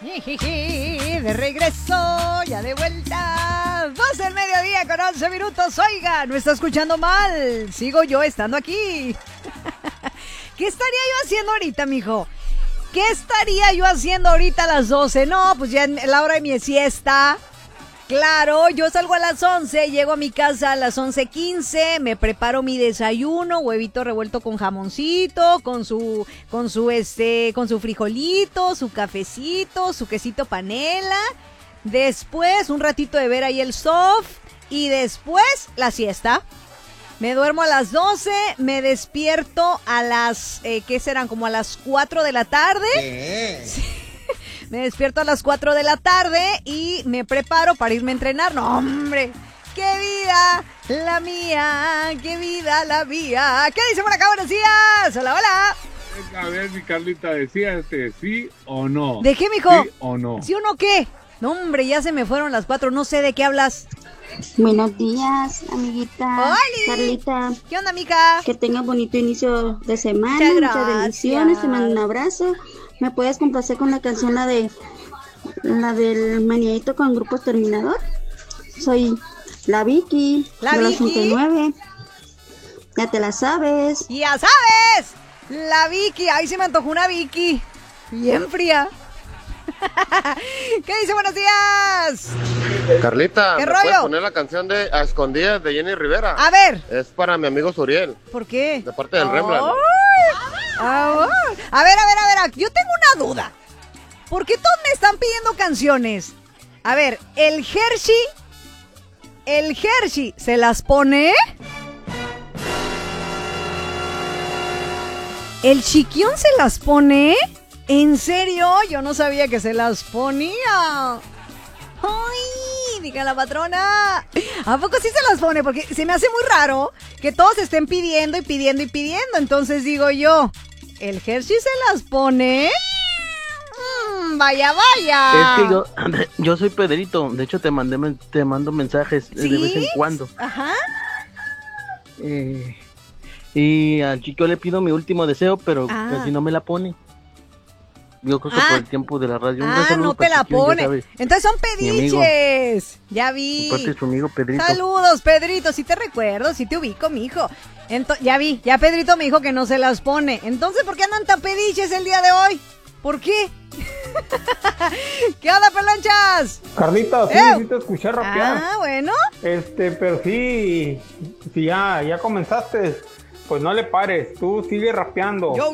De regreso, ya de vuelta. 12 del mediodía con 11 minutos. Oiga, no está escuchando mal. Sigo yo estando aquí. ¿Qué estaría yo haciendo ahorita, mijo? ¿Qué estaría yo haciendo ahorita a las 12? No, pues ya en la hora de mi siesta. Claro, yo salgo a las 11, llego a mi casa a las 11:15, me preparo mi desayuno, huevito revuelto con jamoncito, con su frijolito, su cafecito, su quesito panela. Después un ratito de ver ahí el soft y después la siesta. Me duermo a las 12, me despierto a las, ¿qué serán? Como a las 4 de la tarde. ¿Qué? Sí. Me despierto a las 4 de la tarde y me preparo para irme a entrenar. ¡No, hombre! ¡Qué vida la mía! ¡Qué vida la mía! ¿Qué dice por acá? ¡Buenos días! ¡Hola, hola! A ver, mi Carlita, decía sí o no. ¿De qué, mijo? ¿Sí o no? ¿Sí o no qué? No, hombre, ya se me fueron las 4. No sé de qué hablas. Buenos días, amiguita. ¡Hola! Carlita. ¿Qué onda, mica? Que tenga bonito inicio de semana. Muchas bendiciones. Te mando un abrazo. ¿Me puedes complacer con la canción, la del Maniadito con Grupo Exterminador? Soy la Vicky, de la 89. Ya te la sabes. ¡Ya sabes! La Vicky. Ay, se me antojó una Vicky. Bien fría. ¿Qué dice? Buenos días. Carlita, ¿qué ¿me rollo? puedes poner la canción de A Escondidas de Jenny Rivera? A ver. Es para mi amigo Suriel. ¿Por qué? De parte del Rembrandt. A ver. Yo tengo una duda. ¿Por qué todos me están pidiendo canciones? A ver, ¿el Hershey se las pone? ¿El Chiquión se las pone? ¿En serio? Yo no sabía que se las ponía. ¡Ay! Diga la patrona. ¿A poco sí se las pone? Porque se me hace muy raro que todos estén pidiendo y pidiendo y pidiendo. Entonces digo yo, ¿el Hershey se las pone? Vaya. Es que yo soy Pedrito. De hecho, te mando mensajes ¿sí? de vez en cuando. Ajá. Y al chico le pido mi último deseo, pero si no me la pone. Yo creo que por el tiempo de la radio. No te la pone. Entonces son pediches. Ya vi. Aparte es tu amigo Pedrito. Saludos, Pedrito. Sí te recuerdo, sí te ubico, mijo. Ya vi, ya Pedrito me dijo que no se las pone. Entonces, ¿por qué andan tan pediches el día de hoy? ¿Por qué? ¿Qué onda, pelanchas? Carlita, sí te escuché rapear. Bueno. Pero si ya comenzaste, pues no le pares. Tú sigue rapeando. Yo.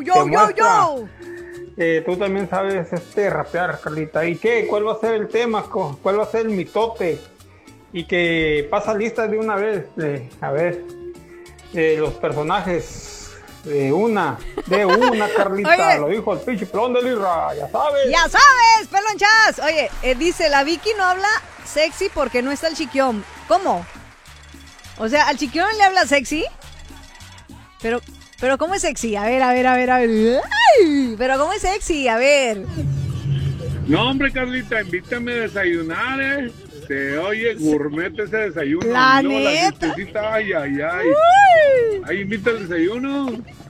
Tú también sabes rapear, Carlita. ¿Y qué? ¿Cuál va a ser el tema? ¿Cuál va a ser el mitote? Y que pasa lista de una vez. A ver, los personajes de una, Carlita. Oye, lo dijo el pinche pelón de Lirra, ya sabes. Ya sabes, pelonchas. Oye, dice, la Vicky no habla sexy porque no está el Chiquión. ¿Cómo? O sea, ¿al Chiquión le habla sexy? Pero ¿cómo es sexy? A ver. ¡Ay! Pero ¿cómo es sexy? A ver. No, hombre, Carlita, invítame a desayunar, Se oye gourmet ese desayuno. La neta. Ay. Ahí invita el desayuno.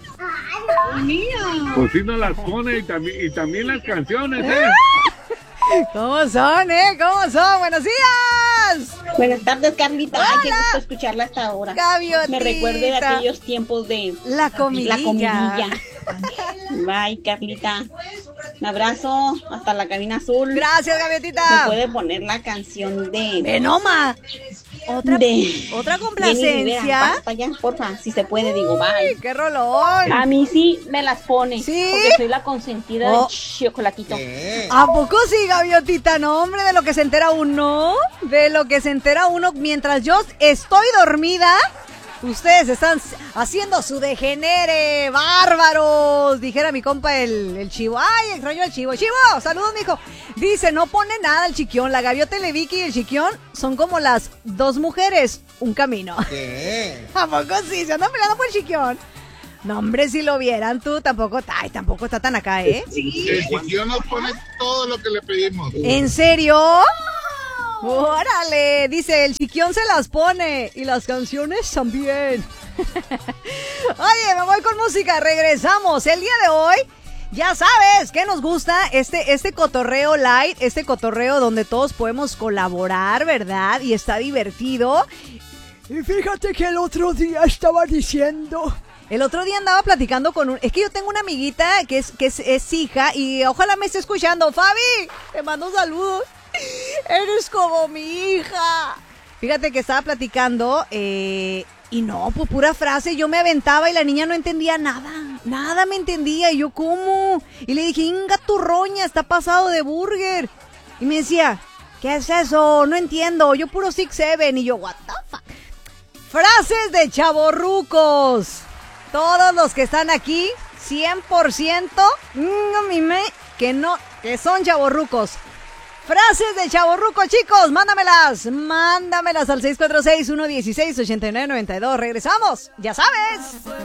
Pues sí nos las pone y también las canciones, ¿Cómo son, ¿Cómo son? ¡Buenos días! Buenas tardes, Carlita. Ay, qué gusto escucharla hasta ahora. Gaviotita. Me recuerde de aquellos tiempos de la comidilla. Bye, Carlita. Un abrazo hasta la cabina azul. Gracias, Gaviotita. ¿Me puede poner la canción de Noma? ¿Otra complacencia? Para allá, porfa, si se puede, digo, bye. ¡Qué rolón! A mí sí me las pone. ¿Sí? Porque soy la consentida de chocolatito. ¿A poco sí, Gaviotita? No, hombre, de lo que se entera uno. De lo que se entera uno mientras yo estoy dormida. Ustedes están haciendo su degenere, bárbaros. Dijera mi compa el Chivo. Ay, extraño al Chivo. Chivo, saludos, mijo. Dice, no pone nada el Chiquión. La Gaviota, el Vicky y el Chiquión son como las dos mujeres, un camino. ¿Qué? ¿A poco sí? ¿Se andan peleando por el Chiquión? No, hombre, si lo vieran tú, tampoco está tan acá, Sí, el Chiquión nos pone todo lo que le pedimos. ¿En serio? ¡Órale! Dice, el Chiquión se las pone. Y las canciones también. Oye, me voy con música. Regresamos. El día de hoy Ya sabes que nos gusta este cotorreo light, este cotorreo donde todos podemos colaborar, ¿verdad? Y está divertido. Y fíjate que el otro día estaba diciendo... El otro día andaba platicando con es que yo tengo una amiguita que es hija y ojalá me esté escuchando. Fabi, te mando saludos. Eres como mi hija. Fíjate que estaba platicando y no, pues pura frase. Yo me aventaba y la niña no entendía nada. Nada me entendía. Y yo, ¿cómo? Y le dije, Inga, tu roña, está pasado de burger. Y me decía, ¿qué es eso? No entiendo. Yo puro 6-7. Y yo, what the fuck. Frases de chavorrucos. Todos los que están aquí, 100%, que son chavorrucos. Frases de chavorruco, chicos, mándamelas al 646-116-8992. Regresamos, ya sabes.